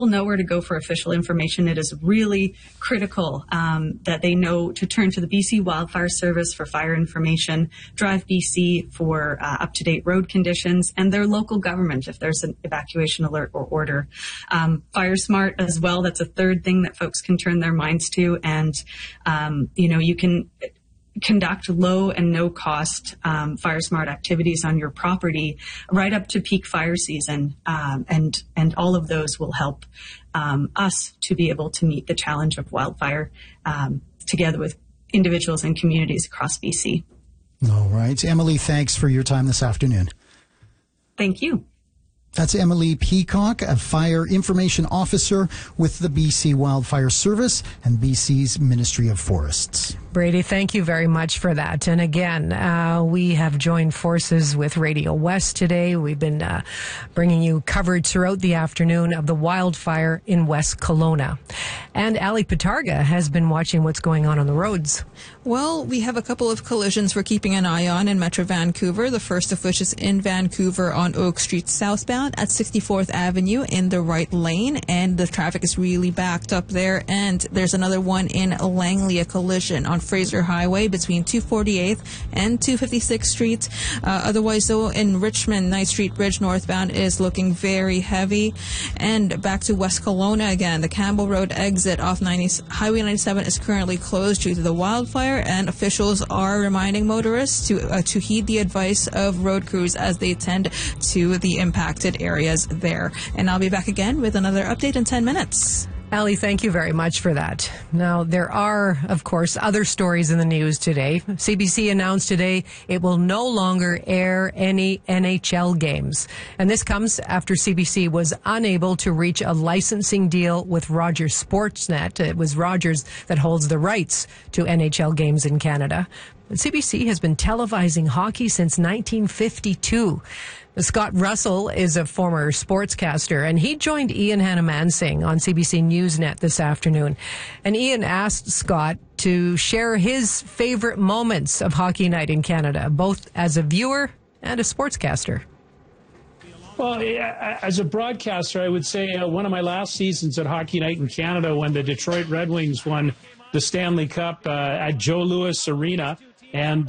know where to go for official information, it is really critical that they know to turn to the BC Wildfire Service for fire information, Drive BC for up-to-date road conditions, and their local government if there's an evacuation alert or order. FireSmart as well, that's a third thing that folks can turn their minds to, and you can conduct low and no cost FireSmart activities on your property right up to peak fire season, and all of those will help us to be able to meet the challenge of wildfire together with individuals and communities across BC. All right. Emily, thanks for your time this afternoon. Thank you. That's Emily Peacock, a fire information officer with the BC Wildfire Service and BC's Ministry of Forests. Brady, thank you very much for that. And again, we have joined forces with Radio West today. We've been bringing you coverage throughout the afternoon of the wildfire in West Kelowna. And Ali Pitarga has been watching what's going on the roads. Well, we have a couple of collisions we're keeping an eye on in Metro Vancouver, the first of which is in Vancouver on Oak Street southbound at 64th Avenue in the right lane, and the traffic is really backed up there. And there's another one in Langley, a collision on Fraser Highway between 248th and 256th Street. Otherwise, though, in Richmond, Knight Street Bridge northbound is looking very heavy. And back to West Kelowna again, the Campbell Road exit off Highway 97 is currently closed due to the wildfire, and officials are reminding motorists to heed the advice of road crews as they tend to the impacted areas there. And I'll be back again with another update in 10 minutes. Ali, thank you very much for that. Now, there are, of course, other stories in the news today. CBC announced today it will no longer air any NHL games. And this comes after CBC was unable to reach a licensing deal with Rogers Sportsnet. It was Rogers that holds the rights to NHL games in Canada. But CBC has been televising hockey since 1952. Scott Russell is a former sportscaster, and he joined Ian Hannah-Mansing on CBC Newsnet this afternoon. And Ian asked Scott to share his favorite moments of Hockey Night in Canada, both as a viewer and a sportscaster. Well, as a broadcaster, I would say one of my last seasons at Hockey Night in Canada when the Detroit Red Wings won the Stanley Cup at Joe Louis Arena. And,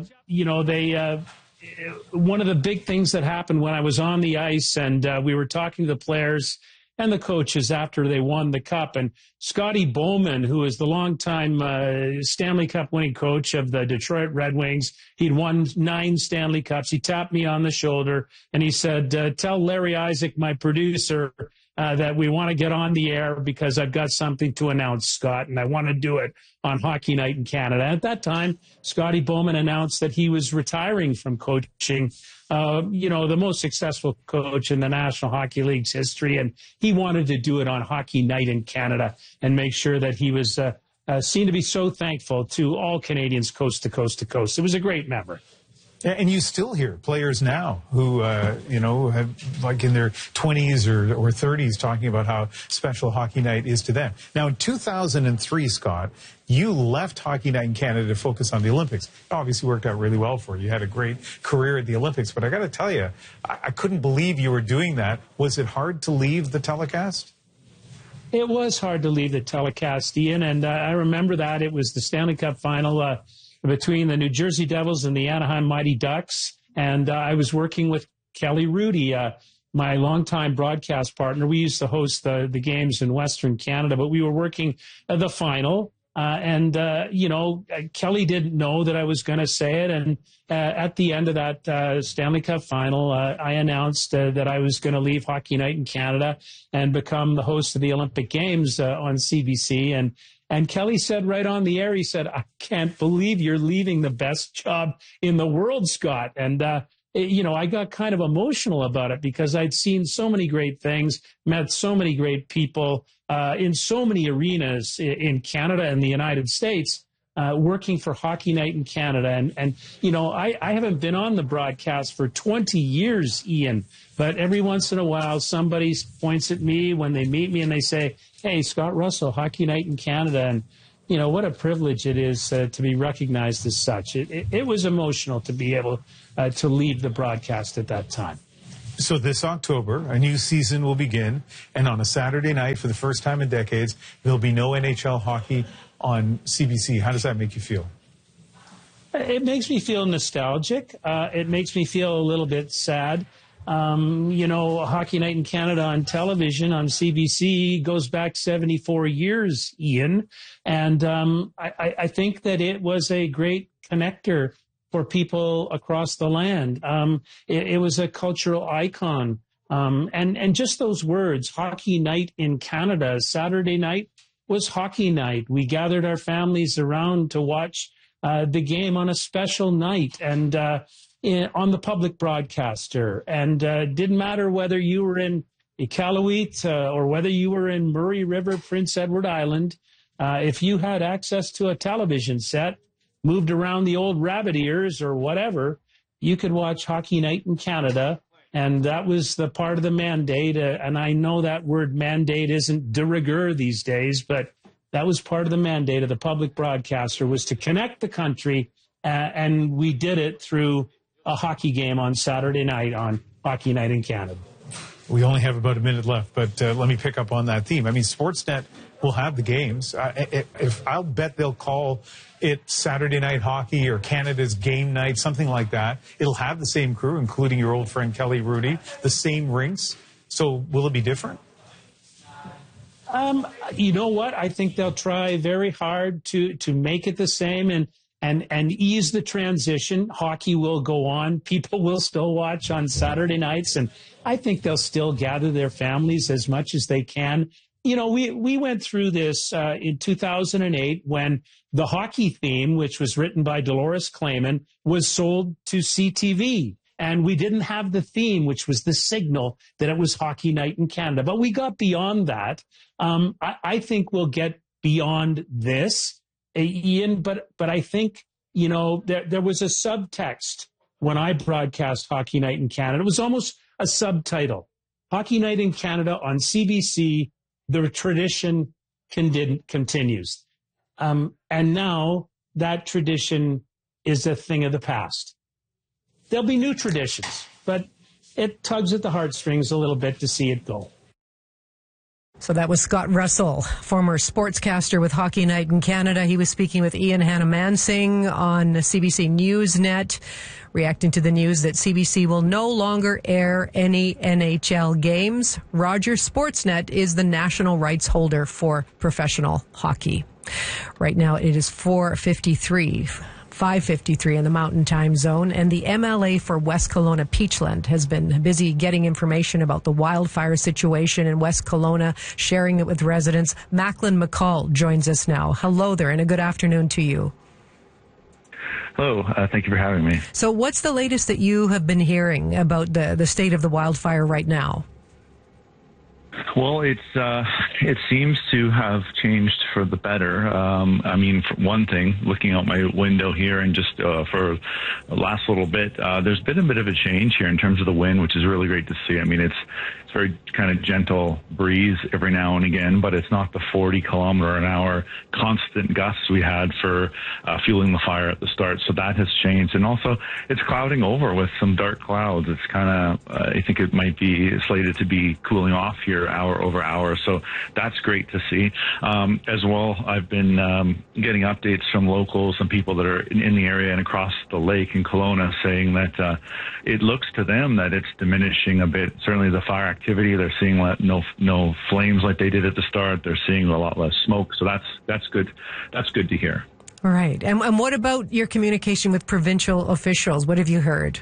one of the big things that happened when I was on the ice and we were talking to the players and the coaches after they won the cup, and Scotty Bowman, who is the longtime Stanley Cup winning coach of the Detroit Red Wings, he'd won 9 Stanley Cups. He tapped me on the shoulder and he said, tell Larry Isaac, my producer, that we want to get on the air because I've got something to announce, Scott, and I want to do it on Hockey Night in Canada. At that time, Scotty Bowman announced that he was retiring from coaching, the most successful coach in the National Hockey League's history, and he wanted to do it on Hockey Night in Canada and make sure that he was seen to be so thankful to all Canadians coast to coast to coast. It was a great memory. And you still hear players now who, have like in their 20s or 30s talking about how special Hockey Night is to them. Now, in 2003, Scott, you left Hockey Night in Canada to focus on the Olympics. It obviously worked out really well for you. You had a great career at the Olympics. But I got to tell you, I couldn't believe you were doing that. Was it hard to leave the telecast? It was hard to leave the telecast, Ian, and I remember that. It was the Stanley Cup final between the New Jersey Devils and the Anaheim Mighty Ducks, and I was working with Kelly Rudy, my longtime broadcast partner. We used to host the games in Western Canada, but we were working the final, Kelly didn't know that I was going to say it, and at the end of that Stanley Cup final, I announced that I was going to leave Hockey Night in Canada and become the host of the Olympic Games on CBC, and Kelly said right on the air, he said, I can't believe you're leaving the best job in the world, Scott. And, I got kind of emotional about it because I'd seen so many great things, met so many great people in so many arenas in Canada and the United States, working for Hockey Night in Canada. And I haven't been on the broadcast for 20 years, Ian, but every once in a while somebody points at me when they meet me and they say, hey, Scott Russell, Hockey Night in Canada. And, what a privilege it is to be recognized as such. It was emotional to be able to leave the broadcast at that time. So this October, a new season will begin, and on a Saturday night, for the first time in decades, there'll be no NHL hockey on CBC. How does that make you feel? It makes me feel nostalgic. It makes me feel a little bit sad. Hockey Night in Canada on television on CBC goes back 74 years, Ian. And I think that it was a great connector for people across the land. It was a cultural icon. And just those words, Hockey Night in Canada, Saturday night was hockey night. We gathered our families around to watch the game on a special night and on the public broadcaster. And didn't matter whether you were in Iqaluit or whether you were in Murray River, Prince Edward Island, if you had access to a television set, moved around the old rabbit ears or whatever, you could watch Hockey Night in Canada. And that was the part of the mandate. And I know that word mandate isn't de rigueur these days, but that was part of the mandate of the public broadcaster, was to connect the country. And we did it through a hockey game on Saturday night on Hockey Night in Canada. We only have about a minute left, but let me pick up on that theme. I mean, Sportsnet will have the games. I'll bet they'll call it Saturday Night Hockey or Canada's Game Night, something like that. It'll have the same crew, including your old friend Kelly Hrudey, the same rinks. So will it be different? You know what? I think they'll try very hard to make it the same and ease the transition. Hockey will go on. People will still watch on Saturday nights, and I think they'll still gather their families as much as they can. You know, we went through this in 2008 when the hockey theme, which was written by Dolores Claman, was sold to CTV. And we didn't have the theme, which was the signal that it was Hockey Night in Canada. But we got beyond that. I think we'll get beyond this, Ian. But I think, you know, there was a subtext when I broadcast Hockey Night in Canada. It was almost a subtitle. Hockey Night in Canada on CBC, the tradition continues. And now that tradition is a thing of the past. There'll be new traditions, but it tugs at the heartstrings a little bit to see it go. So that was Scott Russell, former sportscaster with Hockey Night in Canada. He was speaking with Ian Hanomansing on CBC Newsnet, reacting to the news that CBC will no longer air any NHL games. Rogers Sportsnet is the national rights holder for professional hockey. Right now it is 5:53 in the Mountain Time Zone, and the MLA for West Kelowna Peachland has been busy getting information about the wildfire situation in West Kelowna, sharing it with residents. Macklin McCall joins us now. Hello there, and a good afternoon to you. Hello, thank you for having me. So what's the latest that you have been hearing about the state of the wildfire right now? Well, it seems to have changed for the better. I mean, for one thing, looking out my window here and just for the last little bit, there's been a bit of a change here in terms of the wind, which is really great to see. I mean, it's very kind of gentle breeze every now and again, but it's not the 40-kilometer-an-hour constant gusts we had for fueling the fire at the start. So that has changed. And also, it's clouding over with some dark clouds. It's kind of, I think it might be slated to be cooling off here hour over hour. So that's great to see. As well, I've been getting updates from locals and people that are in the area and across the lake in Kelowna saying that it looks to them that it's diminishing a bit. Certainly the fire activity, they're seeing no flames like they did at the start. They're seeing a lot less smoke. So that's good. That's good to hear. All right. And what about your communication with provincial officials? What have you heard?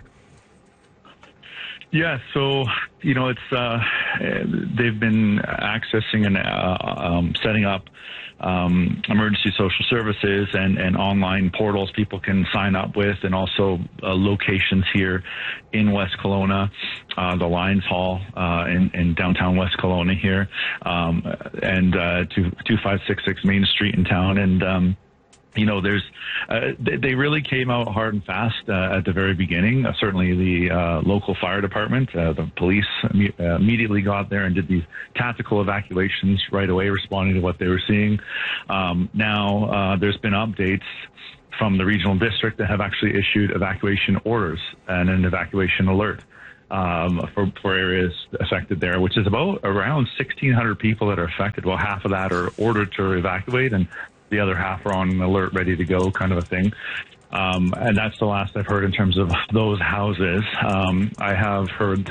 Yeah, so, you know, it's they've been accessing and setting up emergency social services and online portals people can sign up with, and also locations here in West Kelowna, the Lions Hall in downtown West Kelowna here, and 2566 Main Street in town. And you know, they really came out hard and fast at the very beginning. Certainly the local fire department, the police immediately got there and did these tactical evacuations right away, responding to what they were seeing. Now there's been updates from the regional district that have actually issued evacuation orders and an evacuation alert. for areas affected there, which is around 1,600 people that are affected. Well, half of that are ordered to evacuate, and the other half are on alert, ready to go, kind of a thing. And that's the last I've heard in terms of those houses. I have heard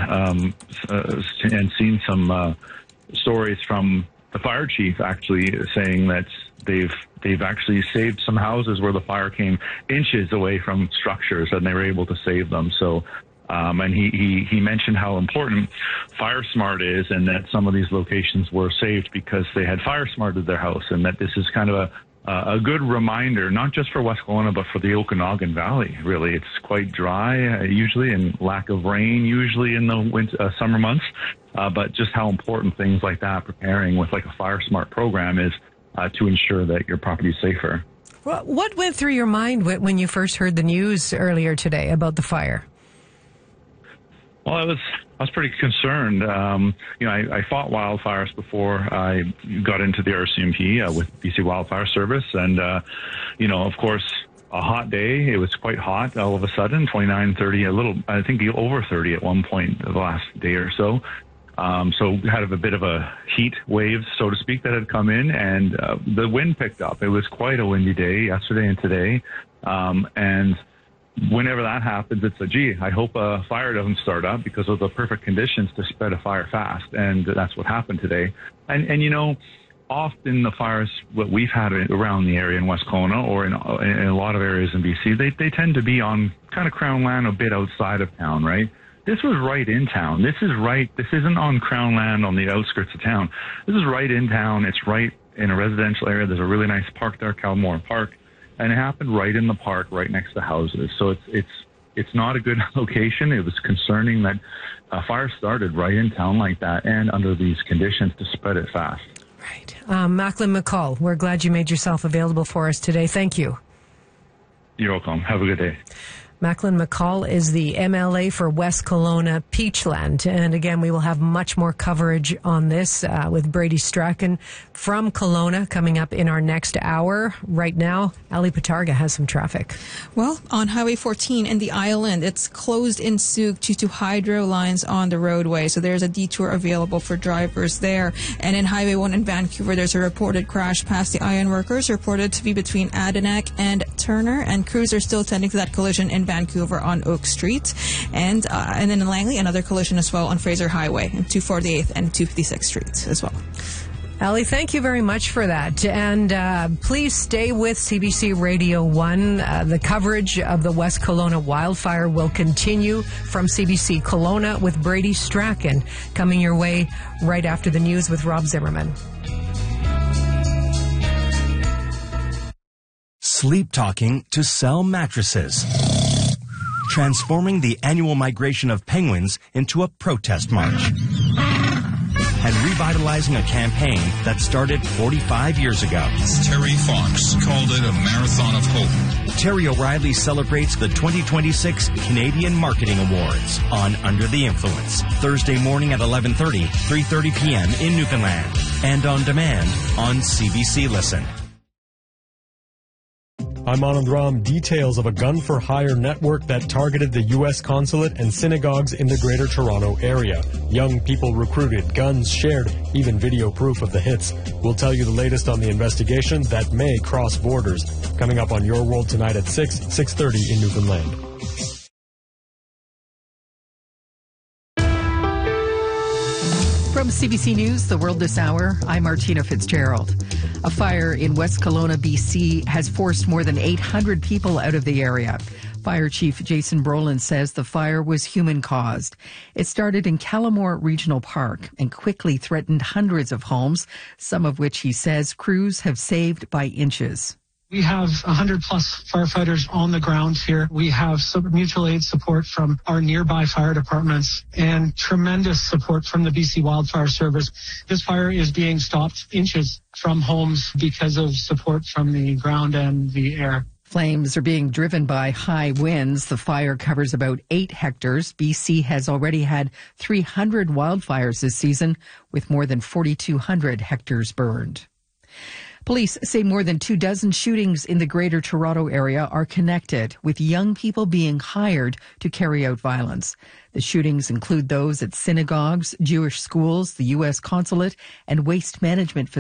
and seen some stories from the fire chief actually saying that they've actually saved some houses where the fire came inches away from structures, and they were able to save them. So, and he mentioned how important Fire Smart is, and that some of these locations were saved because they had Fire Smarted their house, and that this is kind of a good reminder, not just for West Kelowna, but for the Okanagan Valley. Really, it's quite dry usually, and lack of rain usually in the summer months. But just how important things like that, preparing with like a Fire Smart program, is to ensure that your property is safer. What went through your mind when you first heard the news earlier today about the fire? Well, I was pretty concerned. I fought wildfires before I got into the RCMP with BC Wildfire Service, and of course, a hot day. It was quite hot all of a sudden, 29, 30, I think over 30 at one point the last day or so. So had a bit of a heat wave, so to speak, that had come in, and the wind picked up. It was quite a windy day yesterday and today, and whenever that happens, it's I hope a fire doesn't start up, because of the perfect conditions to spread a fire fast. And that's what happened today. And often the fires, what we've had around the area in West Kelowna, or in a lot of areas in BC, they tend to be on kind of Crown land, a bit outside of town, right? This was right in town. This isn't on Crown land on the outskirts of town. This is right in town. It's right in a residential area. There's a really nice park there, Calmore Park. And it happened right in the park, right next to houses. So it's not a good location. It was concerning that a fire started right in town like that, and under these conditions, to spread it fast. Right. Macklin McCall, we're glad you made yourself available for us today. Thank you. You're welcome. Have a good day. Macklin McCall is the MLA for West Kelowna Peachland. And again, we will have much more coverage on this with Brady Strachan from Kelowna coming up in our next hour. Right now, Ali Patarga has some traffic. Well, on Highway 14 in the island, it's closed in Souk due to hydro lines on the roadway. So there's a detour available for drivers there. And in Highway 1 in Vancouver, there's a reported crash past the ironworkers, reported to be between Adenac and Turner. And crews are still tending to that collision in Vancouver on Oak Street, and then in Langley, another collision as well on Fraser Highway, 248th and 256th Street as well. Ali, thank you very much for that. And please stay with CBC Radio 1. The coverage of the West Kelowna wildfire will continue from CBC Kelowna with Brady Strachan, coming your way right after the news with Rob Zimmerman. Sleep Talking to sell mattresses. Transforming the annual migration of penguins into a protest march. And revitalizing a campaign that started 45 years ago. Terry Fox called it a marathon of hope. Terry O'Reilly celebrates the 2026 Canadian Marketing Awards on Under the Influence. Thursday morning at 11:30, 3:30 p.m. in Newfoundland. And on demand on CBC Listen. I'm Anand Ram. Details of a gun-for-hire network that targeted the U.S. consulate and synagogues in the Greater Toronto area. Young people recruited, guns shared, even video proof of the hits. We'll tell you the latest on the investigation that may cross borders. Coming up on Your World tonight at 6:30 in Newfoundland. From CBC News, The World This Hour, I'm Martina Fitzgerald. A fire in West Kelowna, BC has forced more than 800 people out of the area. Fire Chief Jason Brolin says the fire was human-caused. It started in Calmore Regional Park and quickly threatened hundreds of homes, some of which he says crews have saved by inches. We have 100-plus firefighters on the ground here. We have some mutual aid support from our nearby fire departments and tremendous support from the BC Wildfire Service. This fire is being stopped inches from homes because of support from the ground and the air. Flames are being driven by high winds. The fire covers about 8 hectares. BC has already had 300 wildfires this season, with more than 4,200 hectares burned. Police say more than 24 shootings in the Greater Toronto Area are connected, with young people being hired to carry out violence. The shootings include those at synagogues, Jewish schools, the U.S. consulate, and waste management facilities.